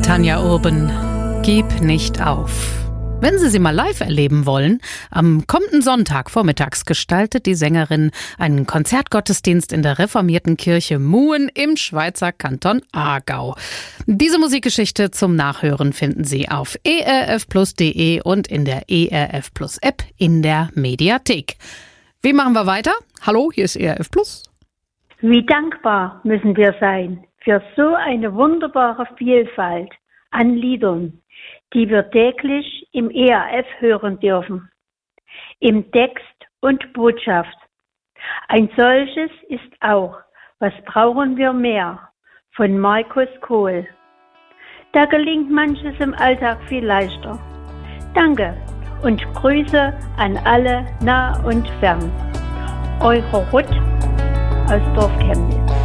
Tanja Urban, Gib nicht auf. Wenn Sie sie mal live erleben wollen, am kommenden Sonntag vormittags gestaltet die Sängerin einen Konzertgottesdienst in der reformierten Kirche Muhen im Schweizer Kanton Aargau. Diese Musikgeschichte zum Nachhören finden Sie auf erfplus.de und in der ERF Plus App in der Mediathek. Wie machen wir weiter? Hallo, hier ist ERF Plus. Wie dankbar müssen wir sein für so eine wunderbare Vielfalt an Liedern, die wir täglich im ERF hören dürfen, im Text und Botschaft. Ein solches ist auch Was brauchen wir mehr von Markus Kohl. Da gelingt manches im Alltag viel leichter. Danke und Grüße an alle nah und fern. Eure Ruth aus Dorf Chemnitz.